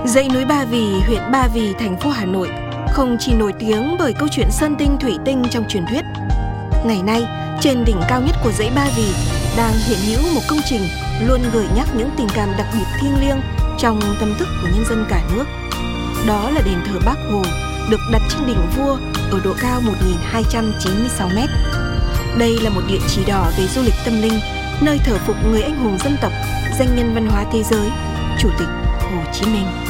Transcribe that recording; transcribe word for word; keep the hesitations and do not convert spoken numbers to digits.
Dãy núi Ba Vì, huyện Ba Vì, thành phố Hà Nội không chỉ nổi tiếng bởi câu chuyện sơn tinh thủy tinh trong truyền thuyết. Ngày nay, trên đỉnh cao nhất của dãy Ba Vì đang hiện hữu một công trình luôn gợi nhắc những tình cảm đặc biệt thiêng liêng trong tâm thức của nhân dân cả nước. Đó là đền thờ Bác Hồ, được đặt trên đỉnh Vua ở độ cao một nghìn hai trăm chín mươi sáu mét. Đây là một địa chỉ đỏ về du lịch tâm linh, nơi thờ phụng người anh hùng dân tộc, danh nhân văn hóa thế giới, Chủ tịch Hồ Chí Minh.